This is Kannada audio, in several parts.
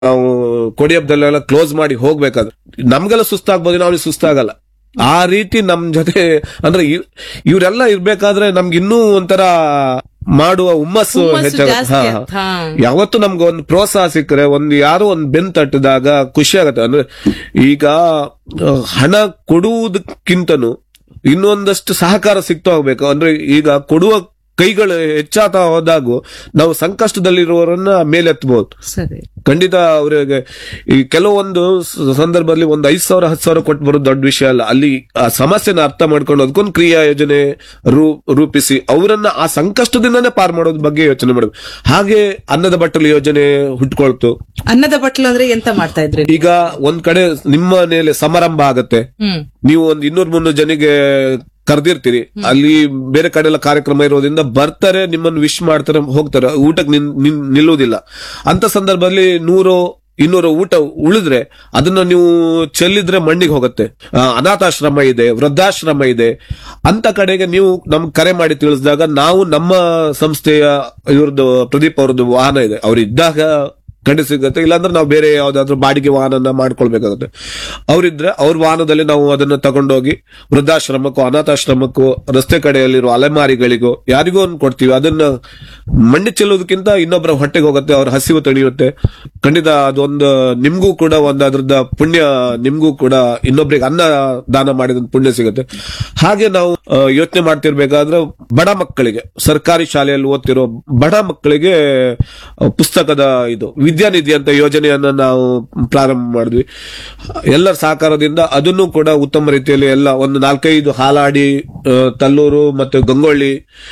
ನಾವು ಕೊಡಿ ಹಬ್ಬದಲ್ಲೆಲ್ಲ ಕ್ಲೋಸ್ ಮಾಡಿ ಹೋಗ್ಬೇಕಾದ್ರೆ ನಮ್ಗೆಲ್ಲ ಸುಸ್ತಾಗ್ಬೋದು, ನಾವು ಸುಸ್ತಾಗಲ್ಲ. ಆ ರೀತಿ ನಮ್ ಜೊತೆ ಅಂದ್ರೆ ಇವರೆಲ್ಲ ಇರ್ಬೇಕಾದ್ರೆ ನಮ್ಗೆ ಇನ್ನೂ ಒಂಥರ ಮಾಡುವ ಹುಮ್ಮಸ್ಸು ಹೆಚ್ಚಾಗುತ್ತೆ. ಯಾವತ್ತು ನಮ್ಗೆ ಒಂದು ಪ್ರೋತ್ಸಾಹ ಸಿಕ್ಕರೆ, ಯಾರೋ ಒಂದು ಬೆನ್ ತಟ್ಟಿದಾಗ ಖುಷಿ ಆಗತ್ತೆ. ಅಂದ್ರೆ ಈಗ ಹಣ ಕೊಡುವುದಕ್ಕಿಂತನೂ ಇನ್ನೊಂದಷ್ಟು ಸಹಕಾರ ಸಿಗ್ತಾ ಹೋಗ್ಬೇಕು. ಅಂದ್ರೆ ಈಗ ಕೊಡುವ ಕೈಗಳು ಹೆಚ್ಚಾಗ್ತಾ ಹೋದಾಗೂ ನಾವು ಸಂಕಷ್ಟದಲ್ಲಿರುವವರನ್ನ ಮೇಲೆತ್ತಬಹುದು. ಖಂಡಿತ ಅವರಿಗೆ ಈ ಕೆಲವೊಂದು ಸಂದರ್ಭದಲ್ಲಿ ಒಂದು 5,000 10,000 ಕೊಟ್ಟು ಬರೋದು ದೊಡ್ಡ ವಿಷಯ ಅಲ್ಲ. ಅಲ್ಲಿ ಆ ಸಮಸ್ಯೆನ ಅರ್ಥ ಮಾಡ್ಕೊಂಡು ಅದಕ್ಕೊಂದು ಕ್ರಿಯಾ ಯೋಜನೆ ರೂಪಿಸಿ ಅವರನ್ನ ಆ ಸಂಕಷ್ಟದಿಂದನೇ ಪಾರ್ ಮಾಡೋದ್ ಬಗ್ಗೆ ಯೋಚನೆ ಮಾಡಬೇಕು. ಹಾಗೆ ಅನ್ನದ ಬಟ್ಟಲು ಯೋಜನೆ ಹುಟ್ಕೊಳ್ತು. ಅನ್ನದ ಬಟ್ಟಲು ಅಂದ್ರೆ ಎಂತ ಮಾಡ್ತಾ ಇದ್ರಿ? ಈಗ ಒಂದ್ ಕಡೆ ನಿಮ್ಮ ಮನೆಯಲ್ಲಿ ಸಮಾರಂಭ ಆಗತ್ತೆ, ನೀವು ಒಂದ್ 200-300 ಜನಿಗೆ ಕರೆದಿರ್ತೀರಿ, ಅಲ್ಲಿ ಬೇರೆ ಕಡೆ ಎಲ್ಲ ಕಾರ್ಯಕ್ರಮ ಇರೋದ್ರಿಂದ ಬರ್ತಾರೆ, ನಿಮ್ಮನ್ನು ವಿಶ್ ಮಾಡ್ತಾರೆ, ಹೋಗ್ತಾರೆ, ಊಟಕ್ಕೆ ನಿಲ್ಲುವುದಿಲ್ಲ. ಅಂತ ಸಂದರ್ಭದಲ್ಲಿ 100-200 ಊಟ ಉಳಿದ್ರೆ ಅದನ್ನ ನೀವು ಚೆಲ್ಲಿದ್ರೆ ಮಣ್ಣಿಗೆ ಹೋಗುತ್ತೆ. ಅನಾಥಾಶ್ರಮ ಇದೆ, ವೃದ್ಧಾಶ್ರಮ ಇದೆ. ಅಂತ ಕಡೆಗೆ ನೀವು ನಮ್ಗೆ ಕರೆ ಮಾಡಿ ತಿಳಿಸಿದಾಗ ನಾವು ನಮ್ಮ ಸಂಸ್ಥೆಯ ಇವ್ರದ್ದು ಪ್ರದೀಪ್ ಅವ್ರದ್ದು ವಾಹನ ಇದೆ, ಅವ್ರು ಇದ್ದಾಗ ಖಂಡಿತ ಸಿಗುತ್ತೆ. ಇಲ್ಲಾಂದ್ರೆ ನಾವು ಬೇರೆ ಯಾವ್ದಾದ್ರು ಬಾಡಿಗೆ ವಾಹನ ಮಾಡ್ಕೊಳ್ಬೇಕಾಗುತ್ತೆ. ಅವರಿದ್ರೆ ಅವ್ರ ವಾಹನದಲ್ಲಿ ನಾವು ಅದನ್ನ ತಗೊಂಡೋಗಿ ವೃದ್ಧಾಶ್ರಮಕ್ಕೂ ಅನಾಥಾಶ್ರಮಕ್ಕೂ ರಸ್ತೆ ಕಡೆಯಲ್ಲಿರುವ ಅಲೆಮಾರಿಗಳಿಗೂ ಯಾರಿಗೂ ಒಂದು ಕೊಡ್ತೀವಿ. ಅದನ್ನ ಮಣ್ಣಿ ಚೆಲ್ಲೋದಕ್ಕಿಂತ ಇನ್ನೊಬ್ಬರ ಹೊಟ್ಟೆಗೆ ಹೋಗುತ್ತೆ, ಅವ್ರ ಹಸಿವು ತಣಿಯುತ್ತೆ. ಖಂಡಿತ ಅದೊಂದು ನಿಮ್ಗೂ ಕೂಡ ಒಂದು ಅದ್ರದ್ದು ಪುಣ್ಯ, ನಿಮ್ಗೂ ಕೂಡ ಇನ್ನೊಬ್ರಿಗೆ ಅನ್ನ ದಾನ ಮಾಡಿದ ಪುಣ್ಯ ಸಿಗುತ್ತೆ. ಹಾಗೆ ನಾವು ಯೋಚನೆ ಮಾಡ್ತಿರ್ಬೇಕಾದ್ರೆ ಬಡ ಮಕ್ಕಳಿಗೆ, ಸರ್ಕಾರಿ ಶಾಲೆಯಲ್ಲಿ ಓದ್ತಿರೋ ಬಡ ಮಕ್ಕಳಿಗೆ ಪುಸ್ತಕದ ಇದು ವಿದ್ಯಾನಿಧಿ ಅಂತ ಯೋಜನೆಯನ್ನ ನಾವು ಪ್ರಾರಂಭ ಮಾಡಿದ್ವಿ. ಎಲ್ಲರ ಸಹಕಾರದಿಂದ ಅದನ್ನು ಕೂಡ ಉತ್ತಮ ರೀತಿಯಲ್ಲಿ ಎಲ್ಲ ಒಂದು 4-5 ಹಾಲಾಡಿ, ತಲ್ಲೂರು ಮತ್ತು ಗಂಗೊಳ್ಳಿ,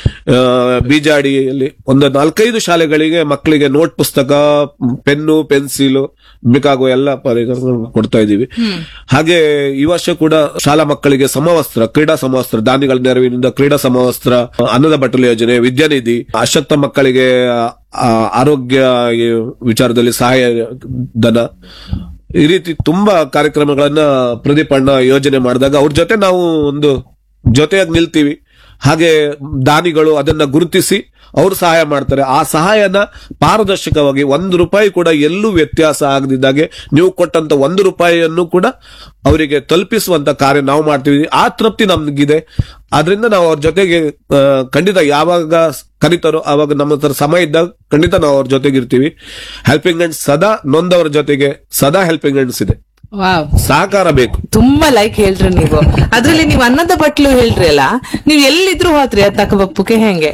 ಬೀಜಾಡಿಯಲ್ಲಿ ಒಂದು 4-5 ಶಾಲೆಗಳಿಗೆ ಮಕ್ಕಳಿಗೆ ನೋಟ್ ಪುಸ್ತಕ, ಪೆನ್ನು, ಪೆನ್ಸಿಲ್ ಬೇಕಾಗುವ ಎಲ್ಲ ಪರಿಕರಗಳನ್ನು ಕೊಡ್ತಾ ಇದ್ದೀವಿ. ಹಾಗೆ ಈ ವರ್ಷ ಕೂಡ ಶಾಲಾ ಮಕ್ಕಳಿಗೆ ಸಮವಸ್ತ್ರ, ಕ್ರೀಡಾ ಸಮವಸ್ತ್ರ, ದಾನಿಗಳ ನೆರವಿನಿಂದ ಕ್ರೀಡಾ ಸಮವಸ್ತ್ರ, ಅನ್ನದ ಬಟ್ಟಲು ಯೋಜನೆ, ವಿದ್ಯಾನಿಧಿ, ಅಶಕ್ತ ಮಕ್ಕಳಿಗೆ ಆರೋಗ್ಯ ವಿಚಾರದಲ್ಲಿ ಸಹಾಯ ಧನ, ಈ ರೀತಿ ತುಂಬಾ ಕಾರ್ಯಕ್ರಮಗಳನ್ನ ಪ್ರದೀಪ್ ಅಣ್ಣ ಯೋಜನೆ ಮಾಡಿದಾಗ ಅವ್ರ ಜೊತೆ ನಾವು ಒಂದು ಜೊತೆಯಾಗಿ ನಿಲ್ತೀವಿ. ಹಾಗೆ ದಾನಿಗಳು ಅದನ್ನ ಗುರುತಿಸಿ ಅವರು ಸಹಾಯ ಮಾಡ್ತಾರೆ. ಆ ಸಹಾಯನ ಪಾರದರ್ಶಕವಾಗಿ ₹1 ಕೂಡ ಎಲ್ಲೂ ವ್ಯತ್ಯಾಸ ಆಗದಿದ್ದಾಗೆ ನೀವು ಕೊಟ್ಟಂತ ₹1 ಕೂಡ ಅವರಿಗೆ ತಲುಪಿಸುವಂತ ಕಾರ್ಯ ನಾವು ಮಾಡ್ತೀವಿ. ಆ ತೃಪ್ತಿ ನಮ್ಗಿದೆ. ಆದ್ರಿಂದ ನಾವು ಅವ್ರ ಜೊತೆಗೆ ಖಂಡಿತ ಯಾವಾಗ ಕರೀತಾರೋ ಆವಾಗ ನಮ್ಮ ಹತ್ರ ಸಮಯ ಇದ್ದಾಗ ಖಂಡಿತ ನಾವು ಅವ್ರ ಜೊತೆಗಿರ್ತೀವಿ. ಹೆಲ್ಪಿಂಗ್ ಹ್ಯಾಂಡ್ಸ್ ಸದಾ ನೊಂದವರ ಜೊತೆಗೆ ಸದಾ ಹೆಲ್ಪಿಂಗ್ ಹ್ಯಾಂಡ್ಸ್ ಇದೆ. ಸಹಕಾರ ಬೇಕು. ತುಂಬಾ ಲೈಕ್ ಹೇಳ್ರಿ ನೀವು. ಅದ್ರಲ್ಲಿ ನೀವು ಅನ್ನದ ಬಟ್ಲು ಹೇಳ್ರಿ ಅಲ್ಲ, ನೀವ್ ಎಲ್ಲಿದ್ರು ಹೋತ್ರಿ ಅದ್ ತಕಬಪ್ಪಕ್ಕೆ ಹೆಂಗೆ?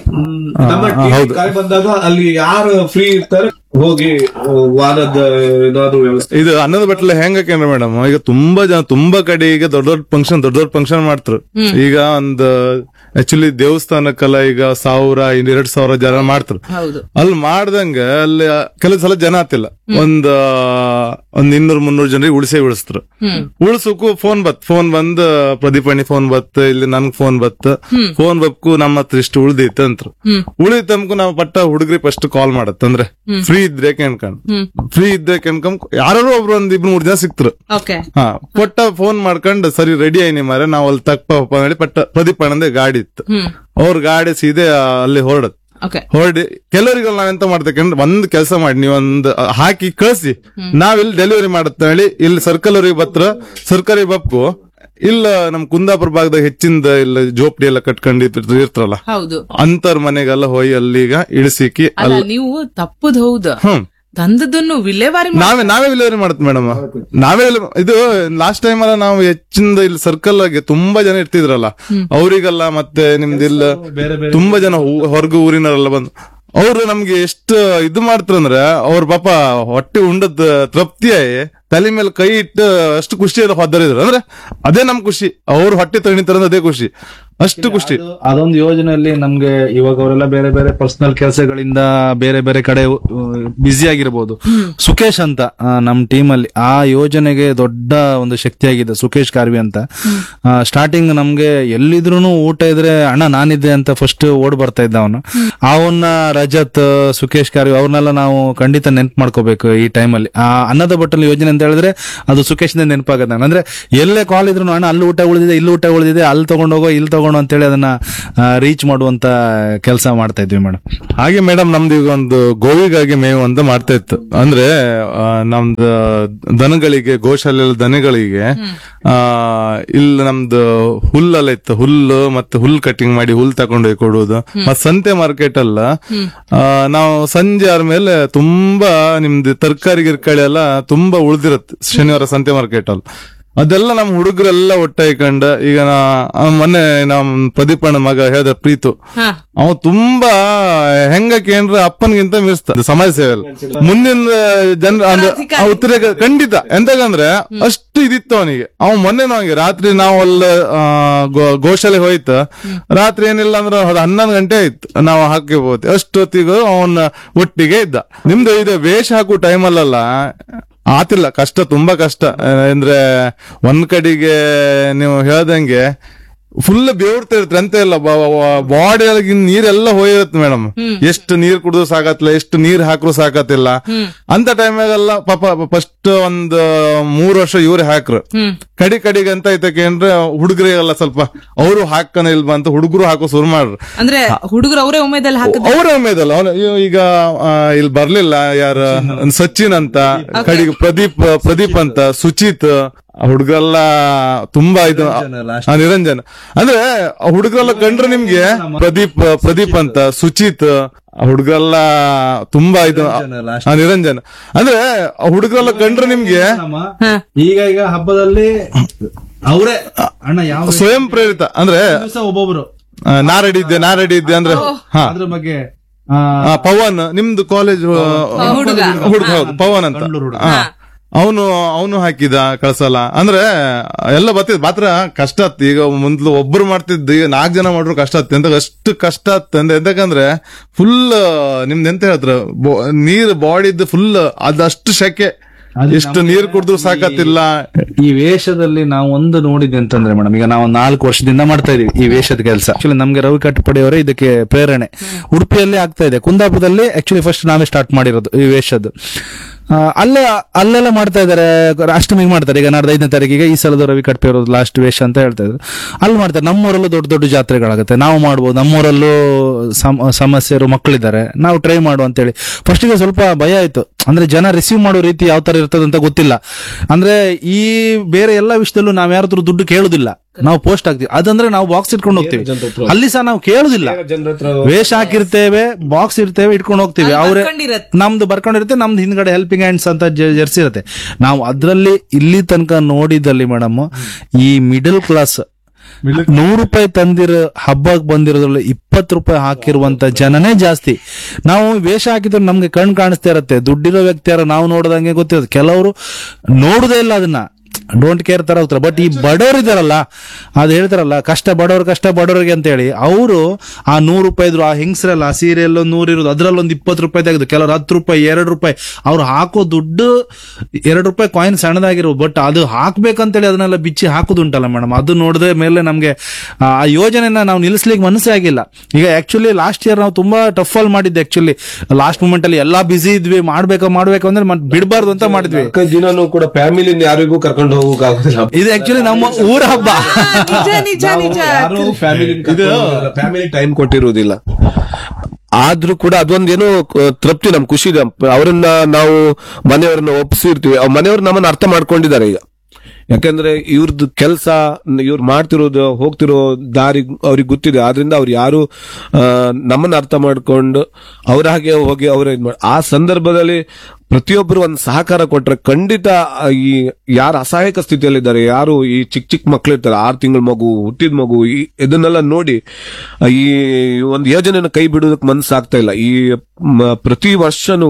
ಬಂದಾಗ ಅಲ್ಲಿ ಯಾರು ಫ್ರೀ ಇರ್ತಾರೆ ಹೋಗಿ ವಾರದ ಏನಾದ್ರು ವ್ಯವಸ್ಥೆ. ಇದು ಅನ್ನದ ಬಟ್ಲೆ ಹೆಂಗಂದ್ರೆ ಮೇಡಮ್, ಈಗ ತುಂಬಾ ಕಡೆ ಈಗ ದೊಡ್ಡ ದೊಡ್ಡ ಫಂಕ್ಷನ್ ಮಾಡ್ತಾರೆ. ಈಗ ಒಂದು ಆಕ್ಚುಲಿ ದೇವಸ್ಥಾನಕ್ಕೆಲ್ಲ ಈಗ 1,000-2,000 ಜನ ಮಾಡ್ತಾರೆ. ಅಲ್ಲಿ ಮಾಡ್ದಂಗ ಅಲ್ಲಿ ಕೆಲವು ಸಲ ಜನ ಆತಿಲ್ಲ, ಒಂದ್ 200-300 ಜನರಿಗೆ ಉಳಿಸ್ತಾರೆ. ಉಳ್ಸಕ್ಕೂ ಫೋನ್ ಬಂದ್ ಪ್ರದೀಪಣಿ ಫೋನ್ ಬತ್, ಇಲ್ಲಿ ನನ್ಗ್ ಫೋನ್ ಬಕ್ಕು ನಮ್ಮ ಹತ್ರ ಇಷ್ಟು ಉಳ್ದೈತೆ ಅಂತ. ಉಳಿತಮ್ಕು ನಾವು ಪಟ್ಟ ಹುಡುಗ್ರಿ ಫಸ್ಟ್ ಕಾಲ್ ಮಾಡತ್ತಂದ್ರೆ ಫ್ರೀ ಇದ್ರೆ ಕೆಣ್ಕೊಂಡ್ ಯಾರು ಒಬ್ರು 1-2-3 ಜನ ಸಿಕ್ತರು. ಕೊಟ್ಟ ಫೋನ್ ಮಾಡ್ಕೊಂಡ್ ಸರಿ ರೆಡಿ ಆಯ್ನಿ ಮಾರೆ ನಾವು ಅಲ್ಲಿ ತಕ್ಕ ಹೇಳಿ ಪಟ್ಟ ಪ್ರದೀಪ್ ಅಣ್ಣಂದೇ ಗಾಡಿ ಇತ್ತು. ಅವ್ರ ಗಾಡಿ ಸೀದೆ ಅಲ್ಲಿ ಹೊರಡಿ ಕೆಲವರಿಗೆ ನಾವೆಂತ ಮಾಡ್ತೇಕಂದ್ರೆ ಒಂದ್ ಕೆಲಸ ಮಾಡಿ ನೀವೊಂದ್ ಹಾಕಿ ಕಳ್ಸಿ, ನಾವಿಲ್ಲಿ ಡೆಲಿವರಿ ಮಾಡತ್ತ ಹೇಳಿ ಇಲ್ಲಿ ಸರ್ಕಲ್ ಅವ್ರಿಗೆ ಸರ್ಕಾರಿ ಬಪ್ಪು ಇಲ್ಲ ನಮ್ ಕುಂದಾಪುರ ಭಾಗದಾಗ ಹೆಚ್ಚಿಂದ ಇಲ್ಲ ಜೋಪಡಿ ಎಲ್ಲ ಕಟ್ಕೊಂಡಿರ್ತಾರಲ್ಲ ಅಂತವ್ರ ಮನೆಗೆಲ್ಲ ಹೋಗಿ ಅಲ್ಲಿಗ ಇಳಿಸಿಕಿ ನೀವು ತಪ್ಪದ್ ಹೌದು ತಂದದನ್ನು ವಿಲೇವಾರಿ ನಾವೇ ವಿಲೇವಾರಿ ಮಾಡುತ್ತೆ ಮೇಡಮ್. ನಾವೇ ಇದು ಲಾಸ್ಟ್ ಟೈಮ್ ಅಲ್ಲ ನಾವು ಹೆಚ್ಚಿಂದ ಇಲ್ಲಿ ಸರ್ಕಲ್ ಆಗಿ ತುಂಬಾ ಜನ ಇರ್ತಿದ್ರಲ್ಲ ಅವ್ರಿಗೆಲ್ಲ, ಮತ್ತೆ ನಿಮ್ದಿಲ್ಲ ತುಂಬಾ ಜನ ಹೊರಗು ಊರಿನವರೆಲ್ಲ ಬಂದು ಅವ್ರು ನಮ್ಗೆ ಎಷ್ಟು ಇದು ಮಾಡ್ತಾರಂದ್ರೆ ಅವ್ರ ಪಾಪ ಹೊಟ್ಟೆ ಉಂಡದ್ ತೃಪ್ತಿಯಾಗಿ ತಲೆ ಮೇಲೆ ಕೈ ಇಟ್ಟು ಅಷ್ಟು ಖುಷಿಯಾದ ಹೊದ್ದರಿದ್ರು. ಅಂದ್ರೆ ಅದೇ ನಮ್ ಖುಷಿ, ಅವ್ರು ಹೊಟ್ಟೆ ತಣಿತಾರ ಅದೇ ಖುಷಿ, ಅಷ್ಟು ಖುಷಿ. ಅದೊಂದು ಯೋಜನೆಯಲ್ಲಿ ನಮ್ಗೆ ಇವಾಗ ಅವರೆಲ್ಲ ಬೇರೆ ಬೇರೆ ಪರ್ಸನಲ್ ಕೆಲಸಗಳಿಂದ ಬೇರೆ ಬೇರೆ ಕಡೆ ಬ್ಯುಸಿ ಆಗಿರ್ಬೋದು. ಸುಖೇಶ್ ಅಂತ ನಮ್ ಟೀಮ್ ಅಲ್ಲಿ ಆ ಯೋಜನೆಗೆ ದೊಡ್ಡ ಒಂದು ಶಕ್ತಿಯಾಗಿದೆ ಸುಖೇಶ್ ಕಾರ್ವಿ ಅಂತ. ಸ್ಟಾರ್ಟಿಂಗ್ ನಮ್ಗೆ ಎಲ್ಲಿದ್ರು ಊಟ ಇದ್ರೆ ಅಣ್ಣ ನಾನಿದ್ದೆ ಅಂತ ಫಸ್ಟ್ ಓಡ್ ಬರ್ತಾ ಇದ್ದ ಅವನು. ಅವನ್ನ ರಜತ್, ಸುಖೇಶ್ ಕಾರ್ವಿ ಅವ್ರನ್ನೆಲ್ಲ ನಾವು ಖಂಡಿತ ನೆನ್ಪು ಮಾಡ್ಕೋಬೇಕು ಈ ಟೈಮಲ್ಲಿ. ಆ ಅನ್ನದ ಬಟ್ಟಲು ಯೋಜನೆ ಅಂತ ಹೇಳಿದ್ರೆ ಅದು ಸುಖೇಶ್ ನೆನಪಾಗತ್ತೆ ನಂಗೆ. ಅಂದ್ರೆ ಎಲ್ಲೇ ಕಾಲ್ ಇದ್ರು ಅಣ್ಣ ಅಲ್ಲಿ ಊಟ ಉಳಿದಿದೆ, ಇಲ್ಲಿ ಊಟ ಉಳಿದಿದೆ, ಅಲ್ಲಿ ತಗೊಂಡೋಗೋ ಇಲ್ಲಿ ತಗೊಂಡು ಅಂತೇಳಿ ಅದನ್ನ ರೀಚ್ ಮಾಡುವಂತ ಕೆಲಸ ಮಾಡ್ತಾ ಇದ್ವಿ ಮೇಡಮ್. ಹಾಗೆ ಮೇಡಮ್ ನಮ್ದು ಈಗ ಒಂದು ಗೋವಿಗಾಗಿ ಮೇವು ಅಂತ ಮಾಡ್ತಾ ಇತ್ತು. ಅಂದ್ರೆ ನಮ್ದು ದನಗಳಿಗೆ, ಗೋಶಾಲೆ ದನಗಳಿಗೆ ಇಲ್ಲಿ ನಮ್ದು ಹುಲ್ಲೆಲ್ಲ ಇತ್ತು, ಹುಲ್ಲು ಮತ್ತೆ ಹುಲ್ ಕಟಿಂಗ್ ಮಾಡಿ ಹುಲ್ ತಗೊಂಡೋಗಿ ಕೊಡುವುದು. ಮತ್ತೆ ಸಂತೆ ಮಾರ್ಕೆಟ್ ಅಲ್ಲ, ನಾವು ಸಂಜೆ ಆದ್ಮೇಲೆ ತುಂಬಾ ನಿಮ್ದು ತರಕಾರಿ ಗಿರ್ಕಾಳಿ ಎಲ್ಲ ತುಂಬಾ ಉಳ್ದಿರತ್ತೆ ಶನಿವಾರ ಸಂತೆ ಮಾರ್ಕೆಟ್ ಅಲ್ಲಿ. ಅದೆಲ್ಲ ನಮ್ ಹುಡುಗರೆಲ್ಲ ಒಟ್ಟಾಯ್ಕೊಂಡ ಈಗ ಮೊನ್ನೆ ನಮ್ ಪ್ರದೀಪಣ್ಣ ಮಗ ಹೇಳ್ದ ಪ್ರೀತು, ಅವ ತುಂಬಾ ಹೆಂಗೇನ್ರ ಅಪ್ಪನ್ಗಿಂತ ಮೀರಿಸ್ತ ಸಮಾಜ ಸೇವೆ ಮುಂದಿನ ಜನ ಉತ್ತರ ಖಂಡಿತ. ಎಂತಂದ್ರೆ ಅಷ್ಟು ಇದಿತ್ತು ಅವನಿಗೆ. ಅವ ಮೊನ್ನೆ ನಾವಿಗೆ ರಾತ್ರಿ ನಾವು ಅಲ್ಲ ಗೋಶಾಲೆ ಹೋಯ್ತು, ರಾತ್ರಿ ಏನಿಲ್ಲ ಅಂದ್ರೆ 11 ಗಂಟೆ ಆಯ್ತು ನಾವು ಹಾಕಿಬಹುದು. ಅಷ್ಟೊತ್ತಿಗೂ ಅವನ ಒಟ್ಟಿಗೆ ಇದ್ದ. ನಿಮ್ದು ಇದು ವೇಷ ಹಾಕುವ ಟೈಮಲ್ಲ ಆತಿಲ್ಲ, ಕಷ್ಟ, ತುಂಬಾ ಕಷ್ಟ. ಅಂದ್ರೆ ಒಂದ್ ಕಡೆಗೆ ನೀವು ಹೇಳ್ದಂಗೆ ಫುಲ್ ಬೇವ್ರ್ತಾ ಇರ್ತಾರೆ ಅಂತ ಇಲ್ಲ, ಬಾಡಿ ಒಳಗೆ ನೀರೆಲ್ಲ ಹೋಗಿರುತ್ತೆ ಮೇಡಮ್. ಎಷ್ಟು ನೀರ್ ಕುಡಿದ್ರು ಸಾಕತ್ತಿಲ್ಲ, ಎಷ್ಟು ನೀರ್ ಹಾಕ್ರು ಸಾಕತ್ತಿಲ್ಲ. ಅಂತ ಟೈಮಾಗೆಲ್ಲ ಪಾಪ ಫಸ್ಟ್ ಒಂದು 3 ವರ್ಷ ಇವ್ರೆ ಹಾಕ್ರು. ಕಡಿಗೆ ಅಂತ ಐತಕ್ಕೆ ಅಂದ್ರೆ ಹುಡುಗರಿಗೆಲ್ಲ ಸ್ವಲ್ಪ ಅವರು ಹಾಕನ ಇಲ್ವಾ ಅಂತ ಹುಡುಗರು ಹಾಕೋ ಶುರು ಮಾಡ್ರು. ಅಂದ್ರೆ ಹುಡುಗರು ಅವರೇ ಉಮೇದಲ್ಲಿ ಅವರೇ ಉಮೇದಲ್ಲ. ಅವನು ಈಗ ಇಲ್ಲಿ ಬರ್ಲಿಲ್ಲ ಯಾರು, ಸಚಿನ್ ಅಂತ, ಕಡಿಗೆ ಪ್ರದೀಪ್ ಅಂತ, ಸುಚಿತ್, ಹುಡುಗರೆಲ್ಲ ತುಂಬಾ ಇದು ನಿರಂಜನ್. ಅಂದ್ರೆ ಹುಡುಗರೆಲ್ಲ ಕಂಡ್ರೆ ನಿಮ್ಗೆ ಪ್ರದೀಪ್ ಅಂತ, ಸುಚಿತ್, ಹುಡುಗರೆಲ್ಲ ತುಂಬಾ ಇದು ನಿರಂಜನ್. ಅಂದ್ರೆ ಹುಡುಗರೆಲ್ಲ ಕಂಡ್ರೆ ನಿಮ್ಗೆ ಈಗ ಹಬ್ಬದಲ್ಲಿ ಅವರೇ ಅಣ್ಣ ಯಾವ ಸ್ವಯಂ ಪ್ರೇರಿತ. ಅಂದ್ರೆ ಒಬ್ಬೊಬ್ರು ನಾ ರೆಡಿ ಇದ್ದೆ ಅಂದ್ರೆ ಅದ್ರ ಬಗ್ಗೆ ಪವನ್, ನಿಮ್ದು ಕಾಲೇಜ್ ಹುಡುಗ, ಹೌದು ಪವನ್ ಅಂತ, ಅವನು ಹಾಕಿದ ಕಳ್ಸಲ್ಲ. ಅಂದ್ರೆ ಎಲ್ಲ ಬರ್ತಿದ್ ಮಾತ್ರ ಕಷ್ಟ ಆತ್. ಈಗ ಮೊದ್ಲು ಒಬ್ರು ಮಾಡ್ತಿದ್ದು ಈಗ 4 ಜನ ಮಾಡ್ರು ಕಷ್ಟ ಆತ್ ಅಂತ, ಅಷ್ಟು ಕಷ್ಟ ಆತ್ ಅಂದ್ರೆ. ಎಂತಕಂದ್ರೆ ಫುಲ್ ನಿಮ್ದು ಎಂತ ಹೇಳ್ತಾರ, ನೀರ್ ಬಾಡಿದ್ದು ಫುಲ್ ಅದಷ್ಟು ಶೆಕೆ, ಎಷ್ಟು ನೀರ್ ಕುಡಿದ್ರು ಸಾಕತ್ತಿಲ್ಲ. ಈ ವೇಷದಲ್ಲಿ ನಾವು ಒಂದು ನೋಡಿದ್ವಿ ಅಂತಂದ್ರೆ ಮೇಡಮ್, ಈಗ ನಾವು 4 ವರ್ಷದಿಂದ ಮಾಡ್ತಾ ಇದೀವಿ ಈ ವೇಷದ ಕೆಲಸ. ಆಕ್ಚುಲಿ ನಮ್ಗೆ ರವಿ ಕಟ್ಟಪಡಿಯವರೇ ಇದಕ್ಕೆ ಪ್ರೇರಣೆ. ಉಡುಪಿಯಲ್ಲಿ ಆಗ್ತಾ ಇದೆ, ಕುಂದಾಪುರದಲ್ಲಿ ಆಕ್ಚುಲಿ ಫಸ್ಟ್ ನಾವೇ ಸ್ಟಾರ್ಟ್ ಮಾಡಿರೋದು ಈ ವೇಷದ್ದು. ಅಲ್ಲೆಲ್ಲ ಮಾಡ್ತಾ ಇದಾರೆ, ಅಷ್ಟಮಿಗೆ ಮಾಡ್ತಾರೆ. ಈಗ ನಾಡ್ದು 5ನೇ ತಾರೀಕಿಗೆ ಈ ಸಲದ ರವಿ ಕಟ್ಪೆ ಇರೋದು ಲಾಸ್ಟ್ ವೇಷ ಅಂತ ಹೇಳ್ತಾ ಇದ್ರು. ಅಲ್ಲಿ ಮಾಡ್ತಾರೆ. ನಮ್ಮೂರಲ್ಲೂ ದೊಡ್ಡ ದೊಡ್ಡ ಜಾತ್ರೆಗಳಾಗುತ್ತೆ, ನಾವು ಮಾಡ್ಬೋದು. ನಮ್ಮೂರಲ್ಲೂ ಸಮಸ್ಯೆರು ಮಕ್ಕಳಿದ್ದಾರೆ, ನಾವು ಟ್ರೈ ಮಾಡು ಅಂತೇಳಿ. ಫಸ್ಟಿಗೆ ಸ್ವಲ್ಪ ಭಯ ಆಯ್ತು. ಅಂದ್ರೆ ಜನ ರಿಸೀವ್ ಮಾಡೋ ರೀತಿ ಯಾವ ತರ ಇರ್ತದಂತ ಗೊತ್ತಿಲ್ಲ. ಅಂದ್ರೆ ಈ ಬೇರೆ ಎಲ್ಲಾ ವಿಷಯದಲ್ಲೂ ನಾವ್ ಯಾರಾದ್ರೂ ದುಡ್ಡು ಕೇಳುದಿಲ್ಲ, ನಾವು ಪೋಸ್ಟ್ ಆಗ್ತೀವಿ. ಅದಂದ್ರೆ ನಾವು ಬಾಕ್ಸ್ ಇಟ್ಕೊಂಡು ಹೋಗ್ತೀವಿ, ಅಲ್ಲಿ ಸಹ ನಾವು ಕೇಳುದಿಲ್ಲ. ವೇಷ ಹಾಕಿರ್ತೇವೆ, ಬಾಕ್ಸ್ ಇರ್ತೇವೆ, ಇಟ್ಕೊಂಡು ಹೋಗ್ತೀವಿ. ಅವ್ರೆ ನಮ್ದು ಬರ್ಕೊಂಡಿರುತ್ತೆ, ನಮ್ದು ಹಿಂದ್ಗಡೆ ಹೆಲ್ಪಿಂಗ್ ಹ್ಯಾಂಡ್ಸ್ ಅಂತ ಜರ್ಸಿ ಇರುತ್ತೆ. ನಾವು ಅದ್ರಲ್ಲಿ ಇಲ್ಲಿ ತನಕ ನೋಡಿದಲ್ಲಿ ಮೇಡಮ್, ಈ ಮಿಡಲ್ ಕ್ಲಾಸ್ 100 ರೂಪಾಯಿ ತಂದಿರೋ ಹಬ್ಬಕ್ಕೆ ಬಂದಿರೋದ್ರಲ್ಲಿ 20 ರೂಪಾಯಿ ಹಾಕಿರುವಂತ ಜನನೇ ಜಾಸ್ತಿ. ನಾವು ವೇಷ ಹಾಕಿದ್ರೆ ನಮ್ಗೆ ಕಣ್ ಕಾಣಿಸ್ತಾ ಇರತ್ತೆ, ದುಡ್ಡಿರೋ ವ್ಯಕ್ತಿ ಯಾರು ನಾವು ನೋಡ್ದಂಗೆ ಗೊತ್ತಿರುತ್ತೆ. ಕೆಲವರು ನೋಡುದೇ ಇಲ್ಲ, ಅದನ್ನ ಡೋಂಟ್ ಕೇರ್ ತರ ಹೋಗ್ತಾರೆ. ಬಟ್ ಈ ಬಡವರು ಇದಾರಲ್ಲ, ಅದು ಹೇಳ್ತಾರಲ್ಲ ಕಷ್ಟ ಬಡವರಿಗೆ ಅಂತ ಹೇಳಿ, ಅವರು ಆ 100 ರೂಪಾಯಿ ಇದ್ರು, ಆ ಹೆಂಗಸರಲ್ಲ ಆ ಸೀರೆಯಲ್ಲೋ 100 ಇರೋದು, ಅದ್ರಲ್ಲಿ ಒಂದು 20 ರೂಪಾಯಿ ತೆಗೆದು, ಕೆಲವರು 10 ರೂಪಾಯಿ 2 ರೂಪಾಯಿ ಅವ್ರು ಹಾಕೋ ದುಡ್ಡು 2 ರೂಪಾಯಿ ಕಾಯಿನ್ ಸಣ್ಣದಾಗಿರೋ, ಬಟ್ ಅದು ಹಾಕ್ಬೇಕಂತೇಳಿ ಅದನ್ನೆಲ್ಲ ಬಿಚ್ಚಿ ಹಾಕುದುಂಟಲ್ಲ ಮೇಡಮ್. ಅದು ನೋಡಿದ್ರೆ ಮೇಲೆ ನಮ್ಗೆ ಆ ಯೋಜನೆನ ನಾವು ನಿಲ್ಲಿಸ್ಲಿಕ್ಕೆ ಮನಸ್ಸೇ ಆಗಿಲ್ಲ. ಈಗ ಆಕ್ಚುಲಿ ಲಾಸ್ಟ್ ಇಯರ್ ನಾವು ತುಂಬಾ ಟಫ್ ಅಲ್ಲಿ ಮಾಡಿದ್ದೆ. ಆಕ್ಚುಲಿ ಲಾಸ್ಟ್ ಮೂಮೆಂಟ್ ಅಲ್ಲಿ ಎಲ್ಲಾ ಬಿಸಿ ಇದ್ವಿ, ಮಾಡ್ಬೇಕು ಅಂದ್ರೆ ಬಿಡಬಾರ್ದು ಅಂತ ಮಾಡಿದ್ವಿ. ದಿನಾನು ಕೂಡ ಫ್ಯಾಮಿಲಿ ಯಾರಿಗೂ ಕರ್ಕೊಂಡು ಹೋಗೋಕ್ಕಾಗೋದಿಲ್ಲ. ಇದು ಆಕ್ಚುಲಿ ನಮ್ಮ ಊರ ಹಬ್ಬ, ಫ್ಯಾಮಿಲಿ ಟೈಮ್ ಕೊಟ್ಟಿರುವುದಿಲ್ಲ. ಆದ್ರೂ ಕೂಡ ಅದೊಂದೇನೋ ತೃಪ್ತಿ, ನಮ್ ಖುಷಿ. ಅವರನ್ನ ನಾವು ಮನೆಯವ್ರನ್ನ ಒಪ್ಪಿಸಿರ್ತೀವಿ, ಮನೆಯವ್ರು ನಮ್ಮನ್ನ ಅರ್ಥ ಮಾಡ್ಕೊಂಡಿದ್ದಾರೆ ಈಗ. ಯಾಕಂದ್ರೆ ಇವ್ರದ್ದು ಕೆಲಸ, ಇವ್ರು ಮಾಡ್ತಿರೋದು, ಹೋಗ್ತಿರೋ ದಾರಿ ಅವ್ರಿಗೆ ಗೊತ್ತಿದೆ. ಆದ್ರಿಂದ ಅವ್ರು ಯಾರು ನಮ್ಮನ್ನ ಅರ್ಥ ಮಾಡ್ಕೊಂಡು ಅವ್ರ ಹಾಗೆ ಹೋಗಿ ಅವ್ರ ಆ ಸಂದರ್ಭದಲ್ಲಿ ಪ್ರತಿಯೊಬ್ಬರು ಒಂದು ಸಹಕಾರ ಕೊಟ್ರೆ ಖಂಡಿತ ಈ ಯಾರು ಅಸಹಾಯಕ ಸ್ಥಿತಿಯಲ್ಲಿದ್ದಾರೆ, ಯಾರು ಈ ಚಿಕ್ಕ ಮಕ್ಕಳಿರ್ತಾರೆ, 6 ತಿಂಗಳ ಮಗು, ಹುಟ್ಟಿದ ಮಗು, ಇದನ್ನೆಲ್ಲ ನೋಡಿ ಈ ಒಂದು ಯೋಜನೆಯನ್ನು ಕೈ ಬಿಡೋದಕ್ಕೆ ಮನಸ್ಸಾಗ್ತಾ ಇಲ್ಲ. ಈ ಪ್ರತಿ ವರ್ಷನೂ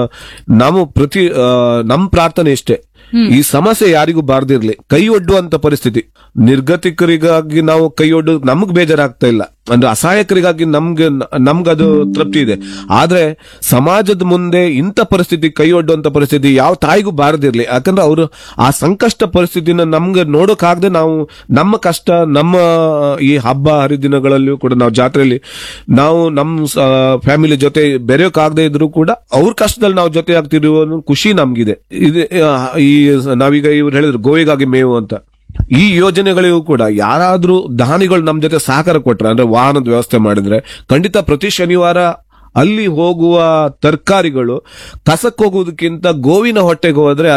ನಮ್ಮ ಪ್ರಾರ್ಥನೆ ಇಷ್ಟೇ, ಈ ಸಮಸ್ಯೆ ಯಾರಿಗೂ ಬಾರ್ದಿರ್ಲಿ, ಕೈ ಒಡ್ಡುವಂತ ಪರಿಸ್ಥಿತಿ. ನಿರ್ಗತಿಕರಿಗಾಗಿ ನಾವು ಕೈ ಒಡ್ಡು ನಮಗ್ ಬೇಜಾರಾಗ್ತಾ ಇಲ್ಲ. ಅಂದ್ರೆ ಅಸಹಾಯಕರಿಗಾಗಿ ನಮ್ಗದು ತೃಪ್ತಿ ಇದೆ. ಆದ್ರೆ ಸಮಾಜದ ಮುಂದೆ ಇಂಥ ಪರಿಸ್ಥಿತಿ ಕೈ ಒಡ್ಡುವಂತ ಪರಿಸ್ಥಿತಿ ಯಾವ ತಾಯಿಗೂ ಬಾರದಿರ್ಲಿ. ಯಾಕಂದ್ರೆ ಅವರು ಆ ಸಂಕಷ್ಟ ಪರಿಸ್ಥಿತಿನ ನಮ್ಗೆ ನೋಡೋಕಾಗದೆ ನಾವು ನಮ್ಮ ಕಷ್ಟ, ನಮ್ಮ ಈ ಹಬ್ಬ ಹರಿದಿನಗಳಲ್ಲಿಯೂ ಕೂಡ ನಾವು ಜಾತ್ರೆಯಲ್ಲಿ ನಾವು ನಮ್ಮ ಫ್ಯಾಮಿಲಿ ಜೊತೆ ಬೆರೆಯೋಕಾಗದೆ ಇದ್ರು ಕೂಡ ಅವ್ರ ಕಷ್ಟದಲ್ಲಿ ನಾವು ಜೊತೆ ಆಗ್ತಿರುವ ಖುಷಿ ನಮ್ಗಿದೆ. ಈ ನಾವೀಗ ಇವ್ರು ಹೇಳಿದ್ರು ಗೋವಿಗಾಗಿ ಮೇವು ಅಂತ, ಈ ಯೋಜನೆಗಳಿಗೂ ಕೂಡ ಯಾರಾದ್ರೂ ದಾನಿಗಳು ನಮ್ ಜೊತೆ ಸಹಕಾರ ಕೊಟ್ರೆ, ಅಂದ್ರೆ ವಾಹನದ ವ್ಯವಸ್ಥೆ ಮಾಡಿದ್ರೆ, ಖಂಡಿತ ಪ್ರತಿ ಶನಿವಾರ ಅಲ್ಲಿ ಹೋಗುವ ತರಕಾರಿಗಳು ಕಸಕ್ಕೆ ಹೋಗುವುದಕ್ಕಿಂತ ಗೋವಿನ ಹೊಟ್ಟೆಗೆ ಹೋದ್ರೆ